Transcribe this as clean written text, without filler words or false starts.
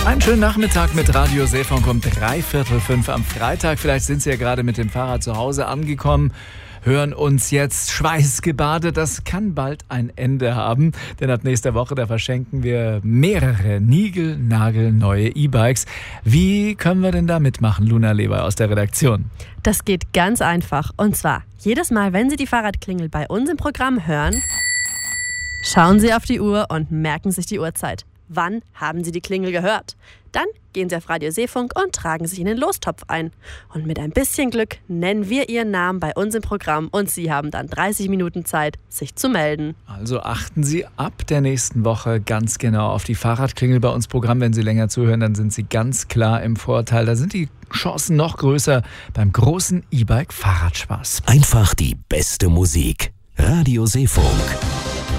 Einen schönen Nachmittag mit Radio Seefunk um 4:45 am Freitag. Vielleicht sind Sie ja gerade mit dem Fahrrad zu Hause angekommen, hören uns jetzt schweißgebadet. Das kann bald ein Ende haben, denn ab nächster Woche, da verschenken wir mehrere niegelnagelneue E-Bikes. Wie können wir denn da mitmachen, Luna Leber aus der Redaktion? Das geht ganz einfach. Und zwar, jedes Mal, wenn Sie die Fahrradklingel bei uns im Programm hören, schauen Sie auf die Uhr und merken sich die Uhrzeit. Wann haben Sie die Klingel gehört? Dann gehen Sie auf Radio Seefunk und tragen sich in den Lostopf ein. Und mit ein bisschen Glück nennen wir Ihren Namen bei uns im Programm und Sie haben dann 30 Minuten Zeit, sich zu melden. Also achten Sie ab der nächsten Woche ganz genau auf die Fahrradklingel bei uns Programm. Wenn Sie länger zuhören, dann sind Sie ganz klar im Vorteil. Da sind die Chancen noch größer beim großen E-Bike-Fahrradspaß. Einfach die beste Musik. Radio Seefunk.